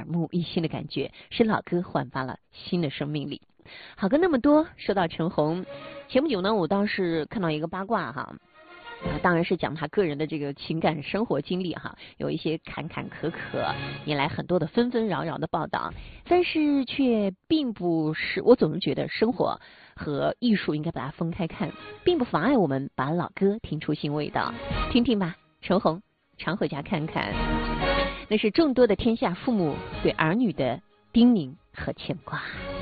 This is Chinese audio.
耳目一新的感觉，使老歌焕发了新的生命力。好歌那么多，说到陈红，前不久呢，我倒是看到一个八卦哈。当然是讲他个人的这个情感生活经历哈，有一些坎坎坷坷，引来很多的纷纷扰扰的报道，但是却并不是，我总是觉得生活和艺术应该把它分开看，并不妨碍我们把老歌听出新味道。听听吧，陈红，常回家看看，那是众多的天下父母对儿女的叮咛和牵挂。